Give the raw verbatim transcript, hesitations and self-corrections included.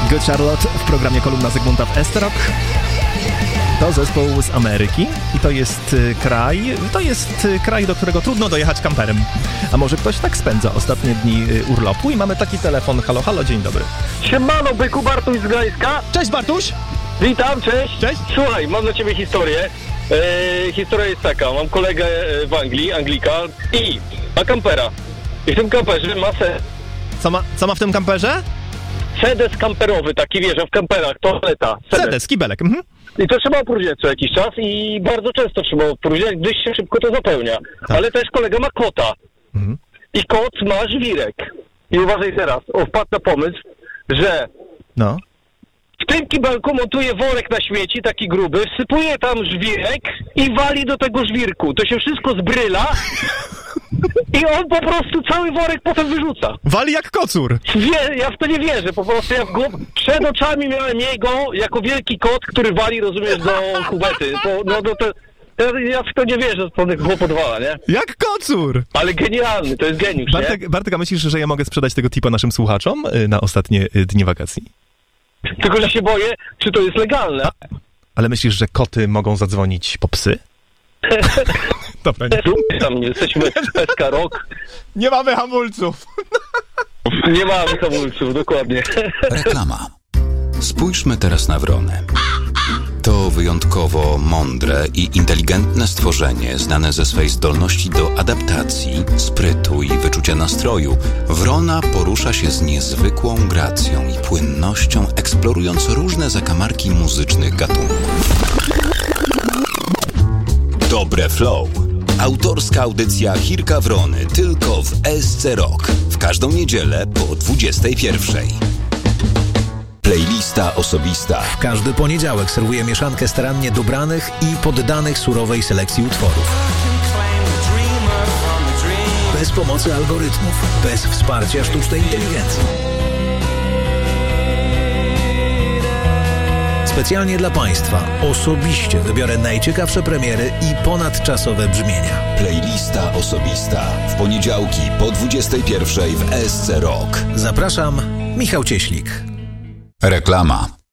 Good Charlotte w programie Kolumna Zygmunta w S-Rock. To zespół z Ameryki i to jest kraj, to jest kraj, do którego trudno dojechać kamperem. A może ktoś tak spędza ostatnie dni urlopu i mamy taki telefon. Halo, halo, dzień dobry. Siemano, byku, Bartuś z Gdańska. Cześć, Bartuś. Witam, cześć. Cześć. Słuchaj, mam dla ciebie historię. E, historia jest taka, mam kolegę w Anglii, Anglika i ma kampera. I w tym kamperze ma se... Co ma, co ma w tym kamperze? sedes kamperowy, taki wiesz, w kamperach, toaleta. Sedes, sedes, kibelek. Mhm. I to trzeba opróżniać co jakiś czas i bardzo często trzeba opróżniać, gdyż się szybko to zapełnia. Tak. Ale też kolega ma kota. Mhm. I kot ma żwirek. I uważaj teraz, o, wpadł na pomysł, że no. w tym kibelku montuje worek na śmieci, taki gruby, wsypuje tam żwirek i wali do tego żwirku. To się wszystko zbryla i on po prostu cały worek potem wyrzuca. Wali jak kocur. Wie, ja w to nie wierzę, po prostu ja w go, przed oczami miałem jego jako wielki kot, który wali, rozumiesz, do kubety. To, no, no to, to, ja w to nie wierzę, co to go podwala, nie? Jak kocur! Ale genialny, to jest geniusz, Bartek, nie? Bartek, a myślisz, że ja mogę sprzedać tego tipa naszym słuchaczom na ostatnie dni wakacji? Tylko, że się boję, czy to jest legalne. A, ale myślisz, że koty mogą zadzwonić po psy? Dobra, nie. Tam jesteśmy S K Rock. Nie mamy hamulców. Nie mamy hamulców, dokładnie. Reklama. Spójrzmy teraz na wronę. To wyjątkowo mądre i inteligentne stworzenie, znane ze swej zdolności do adaptacji, sprytu i wyczucia nastroju. Wrona porusza się z niezwykłą gracją i płynnością, eksplorując różne zakamarki muzycznych gatunków. Dobre Flow. Autorska audycja Hirka Wrony tylko w S C Rock. W każdą niedzielę po dwudziestej pierwszej. Playlista osobista. W każdy poniedziałek serwuję mieszankę starannie dobranych i poddanych surowej selekcji utworów. Bez pomocy algorytmów, bez wsparcia sztucznej inteligencji. Specjalnie dla Państwa osobiście wybiorę najciekawsze premiery i ponadczasowe brzmienia. Playlista osobista. W poniedziałki po dwudziestej pierwszej w S C Rock. Zapraszam, Michał Cieślik. Reklama.